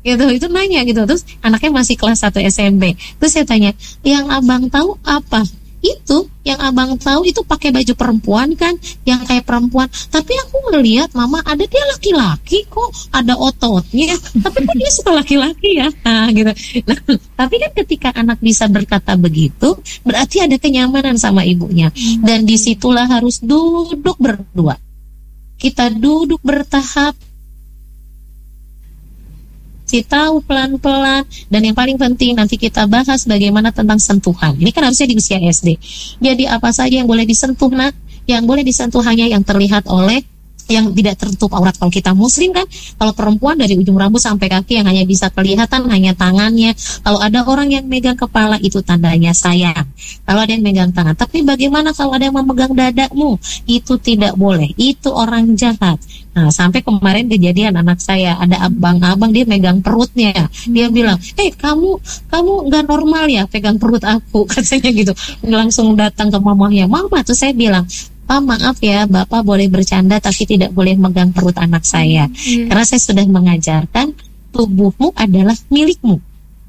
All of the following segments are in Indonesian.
gitu. Itu nanya gitu. Terus anaknya masih kelas 1 SMP. Terus saya tanya, yang abang tahu apa? Itu yang abang tahu itu pakai baju perempuan kan, yang kayak perempuan. Tapi aku ngelihat mama ada dia laki-laki kok, ada ototnya. Tapi kok dia suka laki-laki ya, gitu. Nah, tapi kan ketika anak bisa berkata begitu, berarti ada kenyamanan sama ibunya. Dan disitulah harus duduk berdua. Kita duduk bertahap, kasih tahu pelan-pelan, dan yang paling penting nanti kita bahas bagaimana tentang sentuhan. Ini kan harusnya di usia SD. Jadi apa saja yang boleh disentuh, nak? Yang boleh disentuh hanya yang terlihat oleh yang tidak tertutup aurat. Kalau kita muslim kan, kalau perempuan dari ujung rambut sampai kaki yang hanya bisa kelihatan hanya tangannya. Kalau ada orang yang megang kepala, itu tandanya sayang. Kalau ada yang megang tangan. Tapi bagaimana kalau ada yang memegang dadamu? Itu tidak boleh, itu orang jahat. Nah, sampai kemarin kejadian anak saya, ada abang-abang dia megang perutnya. Dia bilang, kamu nggak normal ya pegang perut aku, katanya gitu. Langsung datang ke mamanya, mama. Tuh saya bilang, Pak, maaf ya, Bapak boleh bercanda tapi tidak boleh megang perut anak saya. Karena saya sudah mengajarkan tubuhmu adalah milikmu.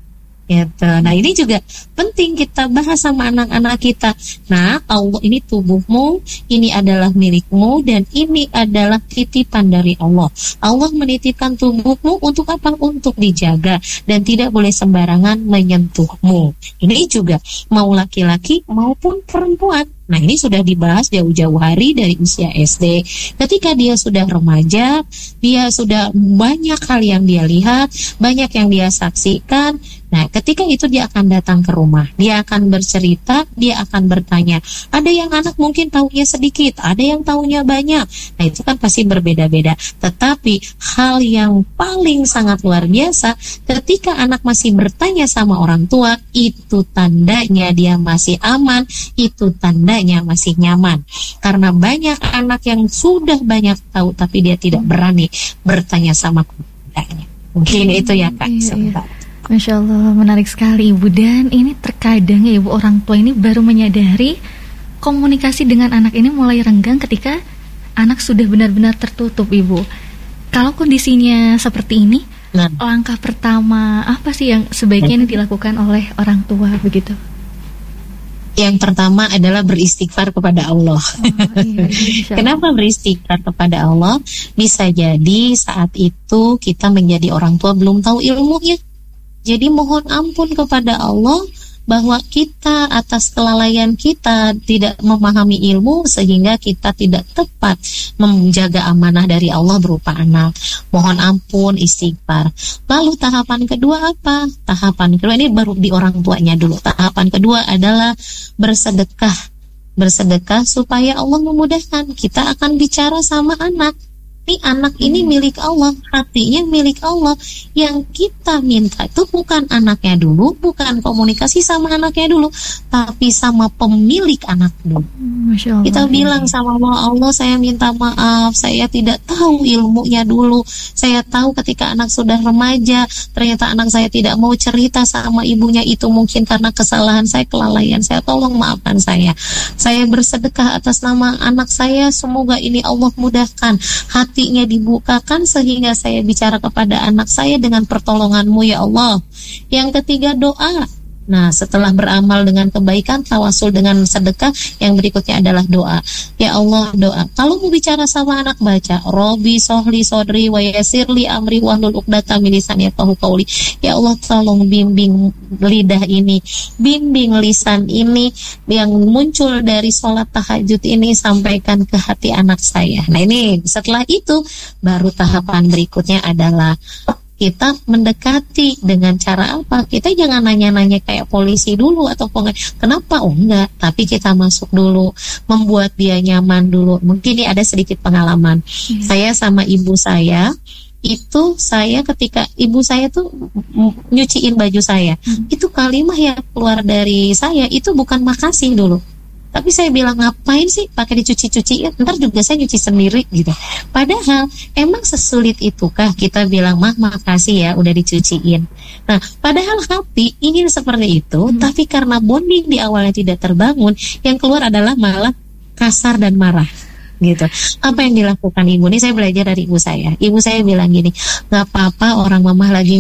Gitu. Nah, ini juga penting kita bahas sama anak-anak kita. Nah, Allah, ini tubuhmu, ini adalah milikmu, dan ini adalah titipan dari Allah. Allah menitipkan tubuhmu untuk apa? Untuk dijaga, dan tidak boleh sembarangan menyentuhmu. Ini juga mau laki-laki maupun perempuan. Nah, ini sudah dibahas jauh-jauh hari dari usia SD. Ketika dia sudah remaja, dia sudah banyak hal yang dia lihat, banyak yang dia saksikan. Nah, ketika itu dia akan datang ke rumah, dia akan bercerita, dia akan bertanya. Ada yang anak mungkin tahunya sedikit, ada yang tahunya banyak. Nah, itu kan pasti berbeda-beda. Tetapi hal yang paling sangat luar biasa, ketika anak masih bertanya sama orang tua, itu tandanya dia masih aman, itu tandanya masih nyaman. Karena banyak anak yang sudah banyak tahu, tapi dia tidak berani bertanya sama keluarganya. Mungkin itu ya, Kak. Sebentar. Masya Allah, menarik sekali Ibu. Dan ini terkadang ya Ibu, orang tua ini baru menyadari komunikasi dengan anak ini mulai renggang ketika anak sudah benar-benar tertutup, Ibu. Kalau kondisinya seperti ini, langkah pertama apa sih yang sebaiknya ini dilakukan oleh orang tua begitu? Yang pertama adalah beristighfar kepada Allah. Kenapa beristighfar kepada Allah? Bisa jadi saat itu kita menjadi orang tua belum tahu ilmunya. Jadi mohon ampun kepada Allah bahwa kita atas kelalaian kita tidak memahami ilmu sehingga kita tidak tepat menjaga amanah dari Allah berupa anak. Mohon ampun, istighfar. Lalu tahapan kedua apa? Tahapan kedua ini baru di orang tuanya dulu. Tahapan kedua adalah bersedekah. Bersedekah supaya Allah memudahkan. Kita akan bicara sama anak. Anak ini milik Allah, hatinya milik Allah. Yang kita minta itu bukan anaknya dulu, bukan komunikasi sama anaknya dulu, tapi sama pemilik anak dulu. Masya Allah. Kita bilang sama Allah, saya minta maaf, saya tidak tahu ilmunya dulu. Saya tahu ketika anak sudah remaja, ternyata anak saya tidak mau cerita sama ibunya, itu mungkin karena kesalahan saya, kelalaian saya, tolong maafkan saya. Saya bersedekah atas nama anak saya, semoga ini Allah mudahkan, hatinya dibukakan sehingga saya bicara kepada anak saya dengan pertolongan-Mu ya Allah. Yang ketiga, doa. Nah, setelah beramal dengan kebaikan, tawasul dengan sedekah, yang berikutnya adalah doa. Ya Allah, doa. Kalau mau bicara sama anak, baca Robi sohli sodri wa yasirli amri wahlul uqdatam min lisani yafqahu qauli. Ya Allah, tolong bimbing lidah ini, bimbing lisan ini yang muncul dari sholat tahajud ini, sampaikan ke hati anak saya. Nah, ini setelah itu baru tahapan berikutnya adalah kita mendekati dengan cara apa? Kita jangan nanya-nanya kayak polisi dulu atau kenapa? Oh enggak, tapi kita masuk dulu, membuat dia nyaman dulu. Mungkin ini ada sedikit pengalaman. Saya sama ibu saya, itu saya ketika ibu saya tuh nyuciin baju saya, itu kalimat yang keluar dari saya itu bukan makasih dulu. Tapi saya bilang, ngapain sih pakai dicuci-cuciin, ntar juga saya nyuci sendiri gitu. Padahal emang sesulit itukah kita bilang, makasih ya udah dicuciin. Nah, padahal hati ingin seperti itu, tapi karena bonding di awalnya tidak terbangun, yang keluar adalah malah kasar dan marah gitu. Apa yang dilakukan ibu? Ini saya belajar dari ibu saya. Ibu saya bilang gini, nggak apa-apa orang mama lagi